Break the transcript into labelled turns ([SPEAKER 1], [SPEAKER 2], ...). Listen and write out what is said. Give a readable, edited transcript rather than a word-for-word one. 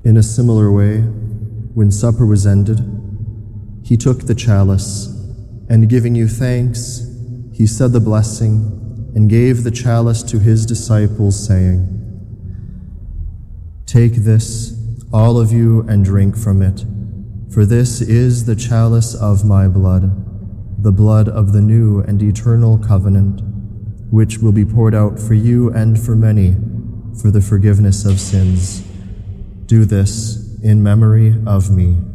[SPEAKER 1] In a similar way, when supper was ended, he took the chalice, and giving you thanks, he said the blessing, and gave the chalice to his disciples, saying, "Take this, all of you, and drink from it, for this is the chalice of my blood, the blood of the new and eternal covenant, which will be poured out for you and for many for the forgiveness of sins. Do this in memory of me."